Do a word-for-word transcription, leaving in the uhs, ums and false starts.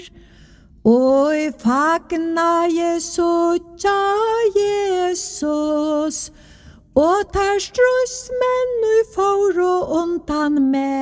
Oi fagna Jesuja Jesus, og tar struss menn ui fauro undan meg.